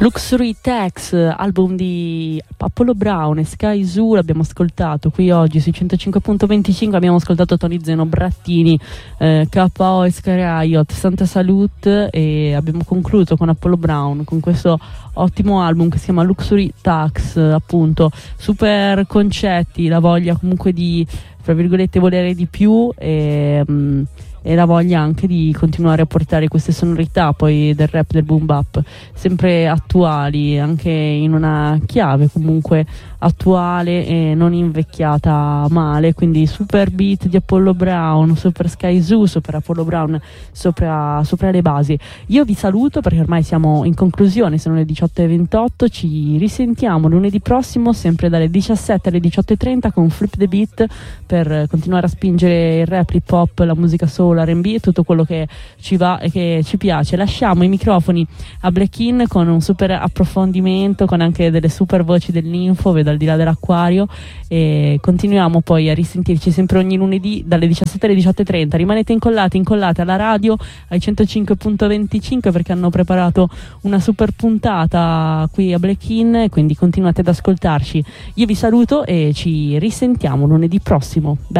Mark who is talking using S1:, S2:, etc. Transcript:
S1: Luxury Tax, album di Apollo Brown e Sky Zoo, l'abbiamo ascoltato qui oggi sui 105.25. Abbiamo ascoltato Tony Zeno, Brattini, KO e Sky Riot, Santa Salute, e abbiamo concluso con Apollo Brown con questo ottimo album che si chiama Luxury Tax, appunto. Super concetti, la voglia comunque di, fra virgolette, volere di più, e la voglia anche di continuare a portare queste sonorità poi del rap, del boom bap, sempre attuali, anche in una chiave comunque attuale e non invecchiata male. Quindi super beat di Apollo Brown, super Sky Zoo, super Apollo Brown, sopra le basi. Io vi saluto perché ormai siamo in conclusione, sono le 18:28. Ci risentiamo lunedì prossimo sempre dalle 17 alle 18:30 con Flip the Beat, per continuare a spingere il rap, l'hip hop, la musica soul, R&B e tutto quello che ci va e che ci piace. Lasciamo i microfoni a Black In con un super approfondimento, con anche delle super voci dell'info, vedo al di là dell'acquario, e continuiamo poi a risentirci sempre ogni lunedì dalle 17 alle 18:30. Rimanete incollate alla radio ai 105.25 perché hanno preparato una super puntata qui a Black In, quindi continuate ad ascoltarci. Io vi saluto e ci risentiamo lunedì prossimo.